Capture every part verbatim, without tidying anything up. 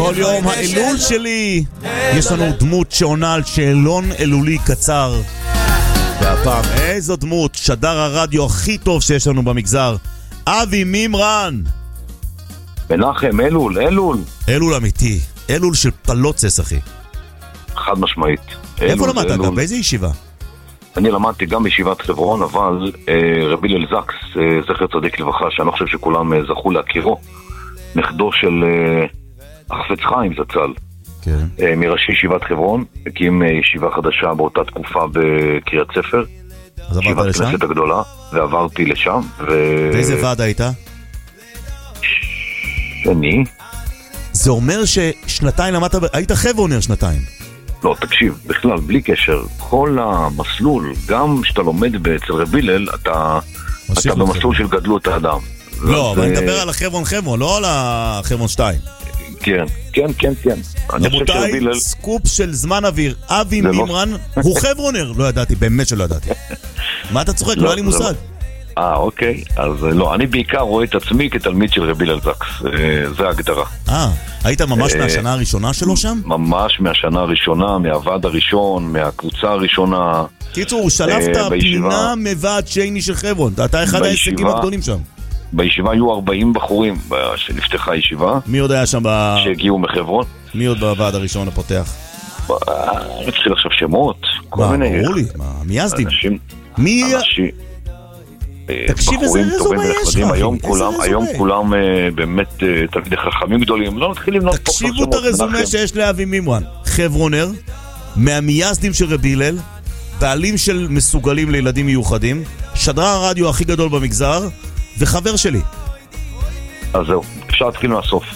כל יום האלול שלי. יש לנו דמות שעונה על שאלון אלולי קצר, והפעם איזו דמות? שדר הרדיו הכי טוב שיש לנו במגזר, אבי מימרן. מנחם, אלול, אלול אלול אמיתי, אלול של פלוצס אחי. חד משמעית. איפה למדת אגב? באיזה ישיבה? אני למדתי גם בישיבת חברון, אבל אה, רבי הלל זקס, אה, זכר צדיק לברכה, שאני לא חושב שכולם אה, זכו להכירו, נכדו של אה, החפץ חיים זצ"ל, כן. אה, מראשי ישיבת חברון, הקים אה, ישיבה חדשה באותה תקופה בקריית ספר, ישיבת לשם? כנסת הגדולה, ועברתי לשם. ו... באיזה ועד היית? שני. זה אומר ששנתיים למדת, היית חברונר שנתיים. לא, תקשיב, בכלל, בלי קשר, כל המסלול, גם שאתה לומד אצל רבי הלל, אתה, אתה במסלול של גדלות האדם. לא, אבל אני מדבר על החברון חברון, לא על החברון שתיים. כן, כן, כן, כן. רבותיי, סקופ של זמן אוויר, אבי מימרן, הוא חברונר, לא ידעתי, באמת שלא ידעתי. מה אתה צוחק? לא היה לי מושג. אה, אוקיי, אז לא, אני בעיקר רואה את עצמי כתלמיד של רבי הלל זקס, זה ההגדרה. אה, היית ממש מהשנה הראשונה שלו שם? ממש מהשנה הראשונה, מהוועד הראשון, מהקבוצה הראשונה. קיצור, שלפת פינה מוועד שני של חברון, אתה אחד ההישגים הגדולים שם. בישיבה היו ארבעים בחורים שנפתחה הישיבה. מי עוד היה שם ב... שהגיעו מחברון? מי עוד בוועד הראשון הפותח? אני צריך עכשיו שמות, כל מיני... ברור לי, מה, מייסדים. מי... תקשיב איזה רזומה יש לך. היום כולם, היום כולם באמת תלמידי חכמים גדולים. לא נתחיל למנות פה. תקשיבו את הרזומה שיש לאבי מימרן. חברונר, מהמייסדים של רבי הלל, בעלים של מסוגלים לילדים מיוחדים, שדר הרדיו הכי גדול במגזר, וחבר שלי. אז זהו, אפשר להתחיל מהסוף.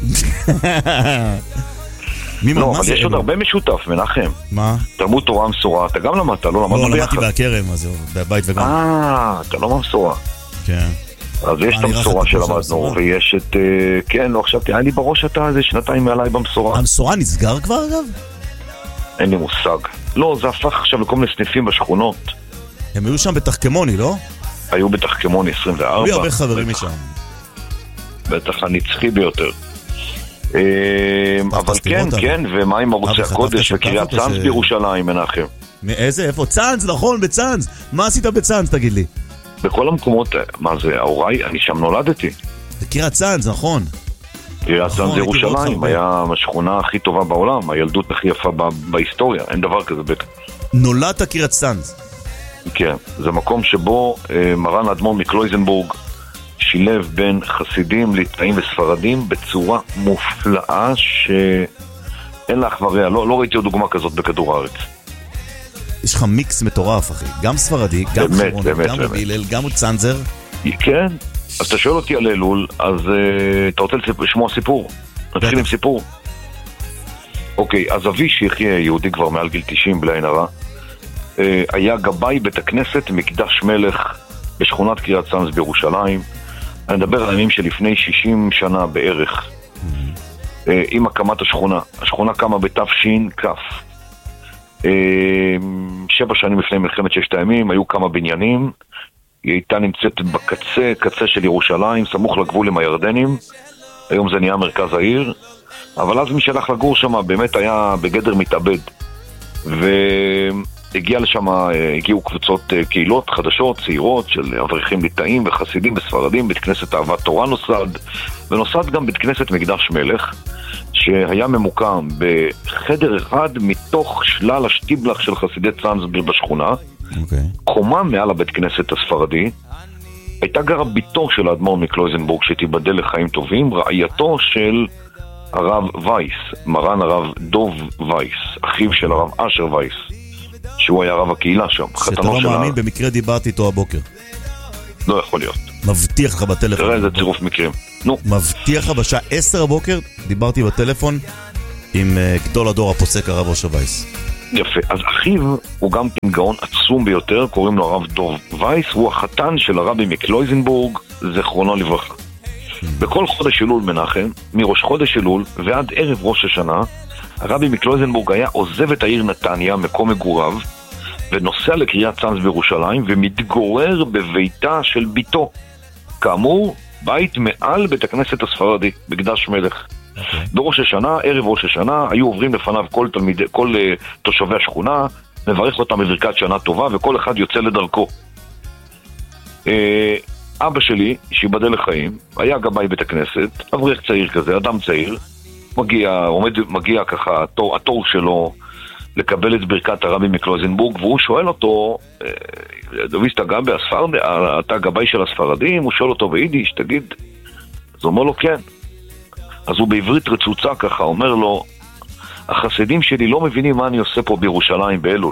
לא, אבל יש עוד הרבה משותף, מנחם. מה? תלמוד תורה מסורה, אתה גם למדת, לא למדת ביחד. לא, למדתי בהכרם, אז בבית וגם. אה, אתה לא ממסורה. כן. אז יש את המסורה שלמדנו, ויש את... כן, לא עכשיו, היה לי בראש אתה איזה שנתיים מעליי במסורה. המסורה נסגר כבר אגב? אין לי מושג. לא, זה הפך עכשיו לכל מיני סניפים בשכונות. הם היו שם בתחכמוני, לא? היו בתחכמוני עשרים וארבע. היו הרבה חברים משם. בטח הנצחי ביותר. אבל כן, כן, ומה עם ערוצי הקודש וקריית צאנז בירושלים, מנחם? מאיזה? איפה? צאנז, נכון, בצאנז. מה עשית בצאנז, תגיד לי? בכל המקומות, מה זה, ההוריי, אני שם נולדתי. קריית צאנז, נכון. קריית צאנז ירושלים, היה השכונה הכי טובה בעולם, הילדות הכי יפה בהיסטוריה, אין דבר כזה בטח. נולדת קריית צאנז. כן, זה מקום שבו מרן האדמו"ר מקלויזנבורג שילב בין חסידים, ליטאים וספרדים בצורה מופלאה שאין לה אח ורע. לא, לא ראיתי עוד דוגמה כזאת בכדור הארץ. יש לך מיקס מטורף, אחי. גם ספרדי, גם חברון, גם רבי הלל, גם צאנזר. כן, אז אתה שואל אותי על אלול, אז uh, אתה רוצה לשמוע סיפור? נתחיל עם סיפור. אוקיי, אז אבי שיחיה יהודי כבר מעל גיל תשעים בלי עין הרע, uh, היה גבאי בית הכנסת מקדש מלך בשכונת קריית צאנז בירושלים. אני מדבר על הימים שלפני שישים שנה בערך, mm-hmm. עם הקמת השכונה. השכונה קמה בתש"ן כף. שבע שנים לפני מלחמת ששת הימים, היו כמה בניינים. היא הייתה נמצאת בקצה, קצה של ירושלים, סמוך לגבול עם הירדנים. היום זה נהיה מרכז העיר. אבל אז מי שהלך לגור שם באמת היה בגדר מתאבד. והגיע לשם, הגיעו קבוצות קהילות חדשות, צעירות, של אברכים ליטאים וחסידים וספרדים. בית כנסת אהבת תורה נוסד, ונוסד גם בית כנסת מקדש מלך, שהיה ממוקם בחדר אחד מתוך שלל השטיבלח של חסידי צאנז בשכונה. Okay. קומה מעל הבית כנסת הספרדי הייתה גרה ביתו של האדמו"ר מקלויזנבורג, שתיבדל לחיים טובים, רעייתו של הרב וייס, מרן הרב דוב וייס, אחיו של הרב אשר וייס, שהוא היה רב הקהילה שם. שאתה לא מאמין, ה... במקרה דיברתי איתו הבוקר. לא יכול להיות. מבטיח לך בטלפון. תראה איזה צירוף מקרים. נו. מבטיח לך בשעה עשר הבוקר, דיברתי בטלפון עם uh, גדול הדור הפוסק הרב אשר וייס. יפה, אז אחיו הוא גם גאון עצום ביותר, קוראים לו הרב דוב וייס, הוא החתן של הרבי מקלויזנבורג, זכרונו לברכה. בכל חודש אלול, מנחם, מראש חודש אלול ועד ערב ראש השנה, הרבי מקלויזנבורג היה עוזב את העיר נתניה, מקום מגוריו, ונוסע לקריית צאנז בירושלים, ומתגורר בביתה של ביתו. כאמור, בית מעל בית הכנסת הספרדי, מקדש מלך. בראש השנה, ערב ראש השנה, היו עוברים לפניו כל תלמיד, כל uh, תושבי השכונה, מברך אותם בברכת שנה טובה, וכל אחד יוצא לדרכו. Uh, אבא שלי, שיבדל לחיים, היה גבאי בית הכנסת, אברך צעיר כזה, אדם צעיר, מגיע, עומד, מגיע ככה, התור, התור שלו, לקבל את ברכת הרבי מקלויזנבורג, והוא שואל אותו, דוד, אתה גם בספרד, אתה גבאי של הספרדים? הוא שואל אותו ביידיש, תגיד. אז הוא אומר לו, כן. אז הוא בעברית רצוצה ככה, אומר לו, החסידים שלי לא מבינים מה אני עושה פה בירושלים באלול.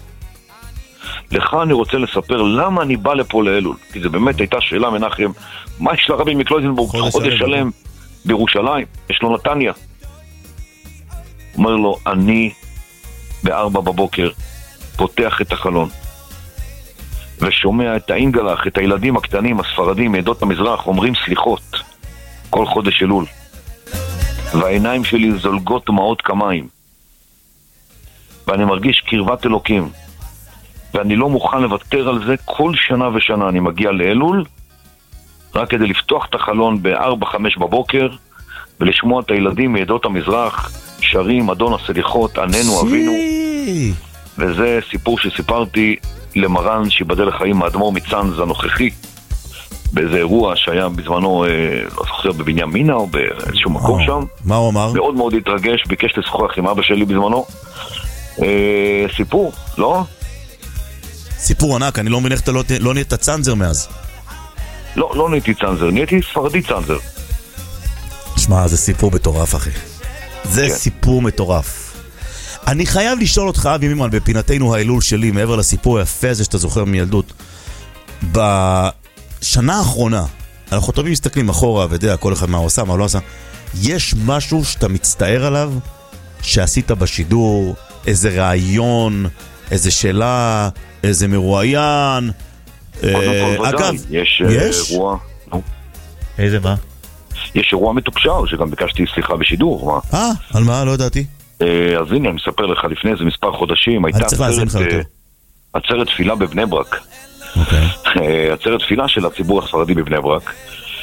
לך אני רוצה לספר למה אני בא לפה לאלול. כי זה באמת הייתה שאלה, מנחם, מה יש לרבי מקלויזנבורג חודש שלם בירושלים? יש לו נתניה. אומר לו, אני בארבע בבוקר פותח את החלון ושומע את האינגלח, את הילדים הקטנים הספרדים מעדות המזרח אומרים סליחות כל חודש אלול, והעיניים שלי זולגות דמעות כמים, ואני מרגיש קרבת אלוקים, ואני לא מוכן לוותר על זה. כל שנה ושנה אני מגיע לאלול רק כדי לפתוח את החלון בארבע חמש בבוקר ולשמוע את הילדים מעדות המזרח שרים אדון הסליחות עננו אבינו. וזה סיפור שסיפרתי למרן שיבדל לחיים האדמו"ר מצאנז הנוכחי באיזה אירוע שהיה בזמנו, לא זוכר, בבנימינה או באיזשהו מקום שם. מה הוא אמר? מאוד מאוד התרגש, ביקש לשוחח עם אבא שלי בזמנו. סיפור, לא? סיפור ענק, אני לא מבין איך אתה לא נהיית צאנזר מאז. לא, לא נהייתי צאנזר, נהייתי ספרדי צאנזר. שמע, זה סיפור מטורף, אחי. זה סיפור מטורף. אני חייב לשאול אותך, אבי מימון, בפינתנו האלול שלי, מעבר לסיפור היפה הזה שאתה זוכר מילדות, בשנה האחרונה, אנחנו תמיד מסתכלים אחורה ויודע כל אחד מה הוא עושה, מה הוא לא עושה, יש משהו שאתה מצטער עליו שעשית בשידור, איזה רעיון, איזה שאלה, איזה מרואיין? אגב, יש אירוע. איזה מה? יש אירוע מתוקשר שגם ביקשתי סליחה בשידור. אה, על מה? לא ידעתי. אז הנה, אני מספר לך, לפני איזה מספר חודשים הייתה עצרת תפילה בבני ברק. עצרת תפילה של הציבור הספרדי בבני ברק,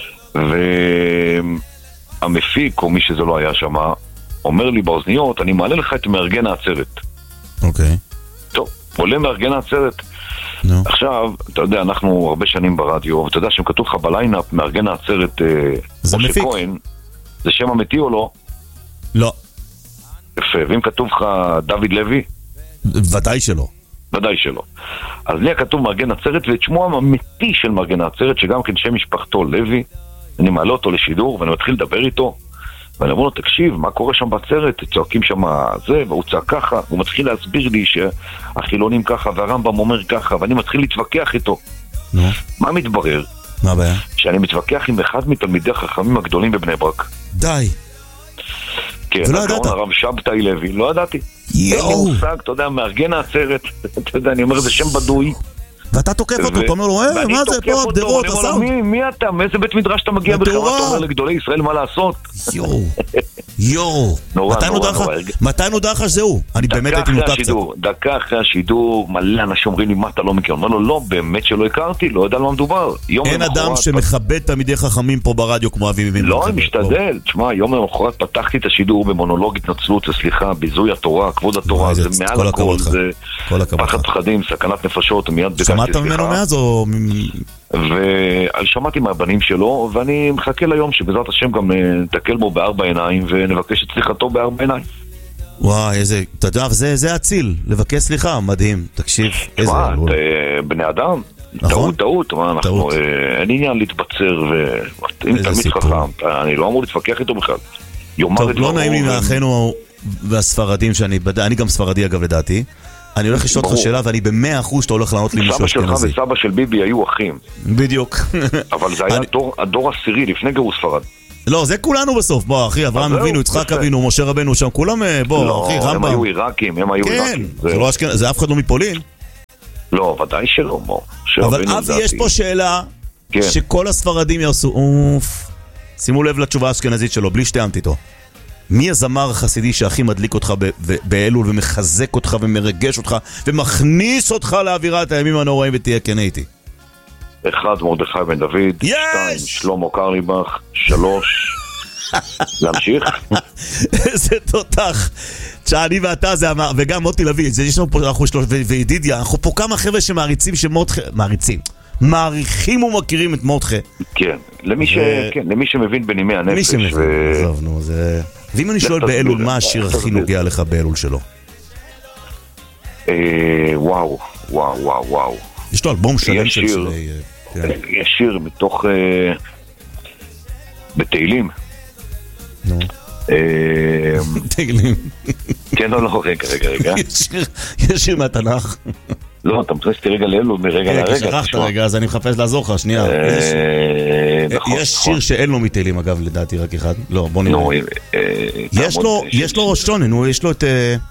והמפיק, או מי שזה לא היה שם, אומר לי באוזניות, אני מעלה לך את מארגן העצרת. אוקיי. טוב, עולה מארגן העצרת. עכשיו, אתה יודע, אנחנו הרבה שנים ברדיו, ואתה יודע שהם כתוב לך בליינאפ, מארגן העצרת משה כהן, זה שם אמיתי או לא? לא. יפה, ואם כתוב לך דוד לוי? ודאי שלא. ודאי שלא. אז לי כתוב מארגן העצרת, ואת שמו האמיתי של מארגן העצרת, שגם כן שם משפחתו לוי, אני מעלה אותו לשידור, ואני מתחיל לדבר איתו, ואני אומר לו, תקשיב, מה קורה שם בעצרת? צועקים שם זה, והוא צעק ככה, הוא מתחיל להסביר לי שהחילונים ככה, והרמב"ם אומר ככה, ואני מתחיל להתווכח איתו. נו. מה מתברר? מה הבעיה? שאני מתווכח עם אחד מתלמידי החכמים הגדולים בבני ברק. די. כן, ולא ידעת? הרב שבתאי לוי, לא ידעתי. יואו. אין לי מושג, אתה יודע, מארגן העצרת, אתה יודע, אני אומר, זה שם בדוי. ואתה תוקף אותו, אתה אומר לו, אה, מה זה פה, גדרות, הסאונד? מי אתה? מאיזה בית מדרש אתה מגיע בכלל? אתה אומר לגדולי ישראל מה לעשות? יואו, יואו. מתי נודע לך שזהו? אני באמת הייתי נותק קצת. דקה אחרי השידור, מלא אנשים אומרים לי, מה אתה לא מכיר? אומר לו, לא, באמת שלא הכרתי, לא יודע על מה מדובר. אין אדם שמכבד תלמידי חכמים פה ברדיו כמו אבי מימון. לא, אני משתדל. תשמע, יום למחרת פתחתי את השידור במונולוג התנצלות, סליחה, ביזוי התורה, כבוד התורה, זה מעל הכל, זה פחד פחדים, סכנת נפשות, מיד ביקשתי שמעת ממנו מאז או... ושמעתי מהבנים שלו, ואני מחכה ליום שבעזרת השם גם נתקל בו בארבע עיניים ונבקש את סליחתו בארבע עיניים. וואי, איזה, אתה יודע, זה, זה הציל, לבקש סליחה, מדהים, תקשיב, איזה... מה, בני אדם, טעות, טעות, מה אנחנו, אין עניין להתבצר, ואם תלמיד חכם, אני לא אמור להתווכח איתו בכלל. טוב, לא נעים לי מאחינו והספרדים, שאני גם ספרדי אגב לדעתי, אני הולך לשאול אותך שאלה, ואני במאה אחוז שאתה הולך לענות לי מישהו אשכנזי. סבא שלך וסבא של ביבי היו אחים. בדיוק. אבל זה היה הדור עשירי לפני גירוש ספרד. לא, זה כולנו בסוף. בוא, אחי, אברהם אבינו, יצחק אבינו, משה רבנו שם, כולם, בוא, אחי, רמב"ם. הם היו עיראקים, הם היו עיראקים. כן, זה אף אחד לא מפולין. לא, ודאי שלא, בוא. אבל אבי, יש פה שאלה שכל הספרדים יעשו, אוף. שימו לב לתשובה האשכנזית שלו, בלי שתיאמתי איתו. מי הזמר החסידי שהכי מדליק אותך באלול ומחזק אותך ומרגש אותך ומכניס אותך לאווירת הימים הנוראים ותהיה כן איתי? אחד, מרדכי בן דוד. שתיים, שלמה קרליבך. שלוש, להמשיך? איזה תותח. שאני ואתה זה אמר, וגם מוטי לוי, יש לנו פה, אנחנו שלוש, וידידיה, אנחנו פה כמה חבר'ה שמעריצים שמותחה, מעריצים, מעריכים ומכירים את מותחה. כן, למי ש... כן, למי שמבין בנימי הנפש. מי שמבין, עזוב, נו, זה... ואם אני שואל באלול, מה השיר הכי נוגע לך באלול שלו? וואו, וואו, וואו, וואו. יש לו אלבום שלם של... יש שיר מתוך... בתהילים. נו. תהילים. כן, לא, לא, רגע, רגע, רגע. יש שיר מהתנ"ך. לא, אתה מחפש רגע לאלול מרגע לרגע. שכחת רגע, אז אני מחפש לעזור לך, שנייה. יש שיר שאין לו מתהילים, אגב, לדעתי רק אחד. לא, בוא נראה. יש לו ראשון, נו, יש לו את...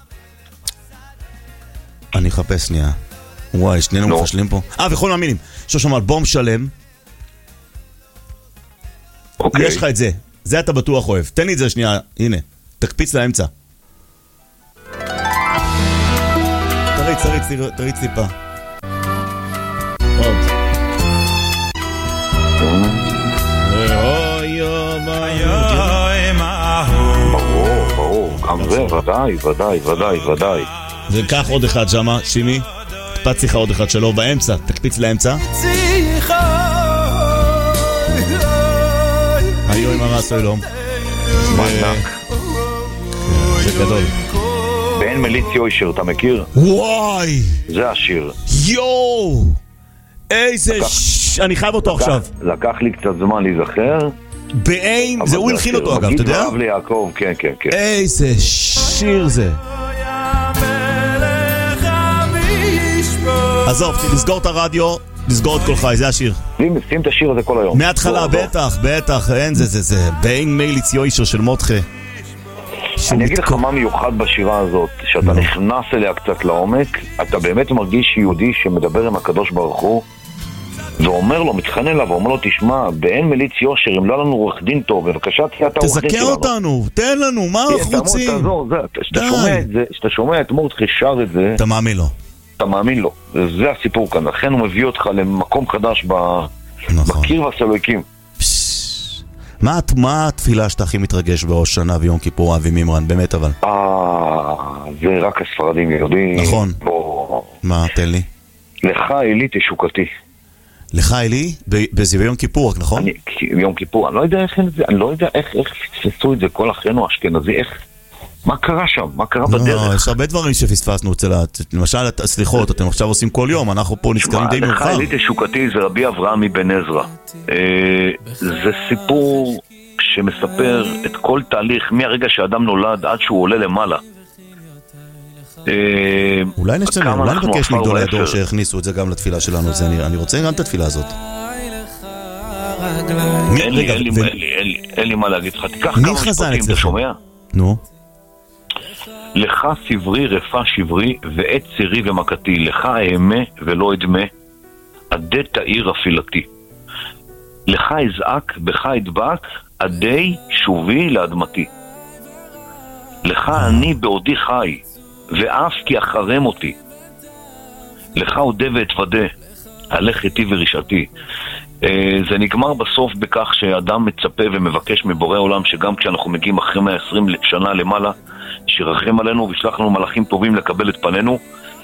אני אחפש שנייה. וואי, שנינו מפשלים פה. אה, וכל מאמינים. יש לו שם אלבום שלם. יש לך את זה. זה אתה בטוח אוהב. תן לי את זה שנייה. הנה. תקפיץ לאמצע. תריץ, תריץ, תריץ טיפה. עוד. ברור, ברור. גם זה, ודאי, ודאי, ודאי, ודאי. וקח עוד אחד שמה, שימי. תקפץ לך עוד אחד שלו באמצע. תקפיץ לאמצע. היו עם הרס אילום. זה גדול. באין מליץ יוישר, אתה מכיר? וואי! זה השיר. יואו! איזה ש... אני חייב אותו עכשיו. לקח לי קצת זמן להיזכר. באין, זה הוא הלחין אותו אגב, אתה יודע? מגיד ליעקב, כן, כן, כן. איזה שיר זה. עזוב, לסגור את הרדיו, לסגור את כל חי, זה השיר. שים את השיר הזה כל היום. מההתחלה, בטח, בטח, אין זה, זה, זה. באין מליץ יוישר של מותחה. אני אגיד לך מה מיוחד בשירה הזאת, שאתה נכנס אליה קצת לעומק, אתה באמת מרגיש יהודי שמדבר עם הקדוש ברוך הוא, ואומר לו, מתחנן אליו, ואומר לו, תשמע, באין מליץ יושר, אם לא לנו עורך דין טוב, בבקשה תהיה אתה עורך דין שלנו. תזכר אותנו, תן לנו, מה אנחנו רוצים? כשאתה שומע את מותחה שר את זה, אתה מאמין לו. אתה מאמין לו, זה הסיפור כאן, לכן הוא מביא אותך למקום חדש בקיר והסלויקים. מה התפילה שאתה הכי מתרגש בראש שנה ויום כיפור, אבי מימרן, באמת אבל? אה, זה רק הספרדים יודעים. נכון. מה, תן לי. לך אלי תשוקתי. לך אלי? זה ביום כיפור רק, נכון? ביום כיפור, אני לא יודע איך זה, אני לא יודע איך פספסו את זה כל אחינו האשכנזי, איך... מה קרה שם? מה קרה בדרך? לא, יש הרבה דברים שפספסנו אצל... למשל, סליחות, אתם עכשיו עושים כל יום, אנחנו פה נזכרים די מאוחר. לך אלי תשוקתי זה רבי אברהם מבן עזרא. זה סיפור שמספר את כל תהליך מהרגע שאדם נולד עד שהוא עולה למעלה. אולי נשתנה, אולי נבקש מגדולי הדור שהכניסו את זה גם לתפילה שלנו. אני רוצה גם את התפילה הזאת. אין לי מה להגיד לך. תיקח כמה משפטים, אתה שומע? נו. לך סברי רפה שברי ועת צירי ומכתי, לך אהמה ולא אדמה, עדי תאיר אפילתי. לך אזעק, בך אדבק, עדי שובי לאדמתי. לך אני בעודי חי, ואף כי אחרם אותי. לך עודה ואתוודה, הלך איתי ורשעתי. זה נגמר בסוף בכך שאדם מצפה ומבקש מבורא עולם שגם כשאנחנו מגיעים אחרי מאה ועשרים שנה למעלה, שירחם עלינו וישלח לנו מלאכים טובים לקבל את פנינו.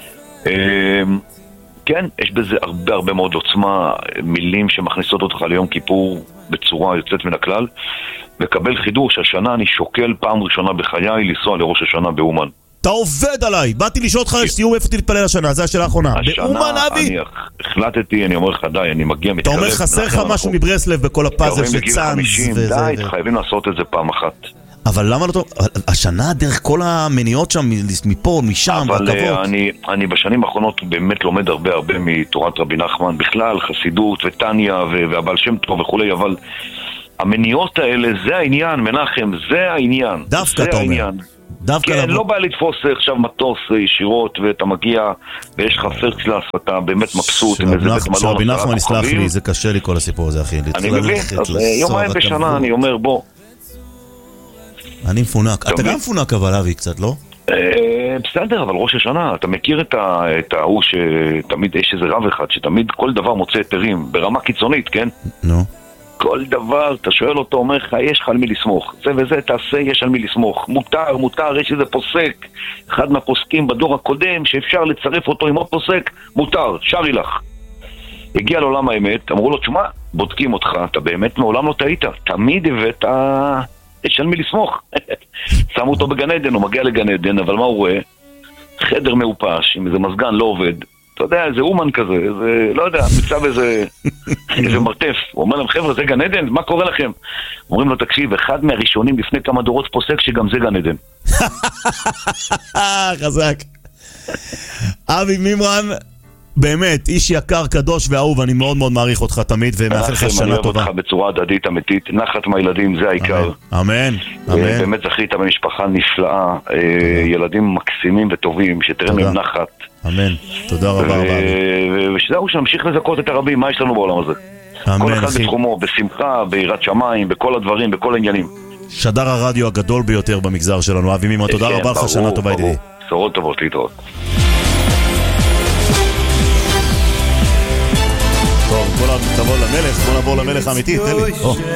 כן, יש בזה הרבה הרבה מאוד עוצמה, מילים שמכניסות אותך ליום כיפור בצורה יוצאת מן הכלל. וקבל חידוש, השנה אני שוקל פעם ראשונה בחיי לנסוע לראש השנה באומן. אתה עובד עליי, באתי לשאול אותך שתהיו איפה להתפלל השנה, זו השאלה האחרונה. באומן אבי? אני החלטתי, אני אומר לך די, אני מגיע מתקרב. אתה אומר חסר לך משהו מברסלב בכל הפאזל של צאנז. די, חייבים לעשות את זה פעם אחת. אבל למה לא טוב? השנה דרך כל המניות שם, מפה, משם, אבל אני, אני בשנים האחרונות באמת לומד הרבה הרבה מתורת רבי נחמן, בכלל חסידות וטניה והבעל שם טוב וכולי, אבל המניות האלה זה העניין, מנחם, זה העניין. דווקא אתה אומר. כן, לא בא לתפוס עכשיו מטוס ישירות ואתה מגיע ויש לך פרקס לעס ואתה באמת מבסוט עם איזה בית מלון. שרבי נחמן יסלח לי, זה קשה לי כל הסיפור הזה, אחי. אני מבין, אז יומיים בשנה אני אומר בוא. אני מפונק. אתה גם מפונק אבל אבי קצת, לא? בסדר, אבל ראש השנה, אתה מכיר את ההוא שתמיד יש איזה רב אחד שתמיד כל דבר מוצא היתרים ברמה קיצונית, כן? נו. כל דבר, אתה שואל אותו, אומר לך, יש לך על מי לסמוך. זה וזה תעשה, יש על מי לסמוך. מותר, מותר, יש איזה פוסק. אחד מהפוסקים בדור הקודם, שאפשר לצרף אותו עם עוד פוסק, מותר, שרי לך. הגיע לעולם האמת, אמרו לו, תשמע, בודקים אותך, אתה באמת מעולם לא טעית. תמיד הבאת, יש על מי לסמוך. שמו אותו בגן עדן, הוא מגיע לגן עדן, אבל מה הוא רואה? חדר מאופש, עם איזה מזגן לא עובד. אתה יודע, איזה אומן כזה, איזה, לא יודע, מצב איזה, איזה מרתף. הוא אומר להם, חבר'ה, זה גן עדן? מה קורה לכם? אומרים לו, תקשיב, אחד מהראשונים לפני כמה דורות פוסק שגם זה גן עדן. חזק. אבי מימרן, באמת, איש יקר, קדוש ואהוב, אני מאוד מאוד מעריך אותך תמיד, ומאחל לך שנה טובה. אני אוהב אותך בצורה הדדית אמיתית, נחת מהילדים, זה העיקר. אמן, אמן. באמת זכית במשפחה נפלאה, ילדים מקסימים וטובים, שתראה מהם נחת. אמן, תודה רבה רבה. ושזהו, שנמשיך לזכות את הרבים, מה יש לנו בעולם הזה? כל אחד בתחומו, בשמחה, ביראת שמיים, בכל הדברים, בכל העניינים. שדר הרדיו הגדול ביותר במגזר שלנו, אבי מימרן, תודה רבה לך, שנה טובה ידידי. בשורות טובות, להתראות. טוב, בוא נעבור למלך, בוא נעבור למלך האמיתי, תן לי.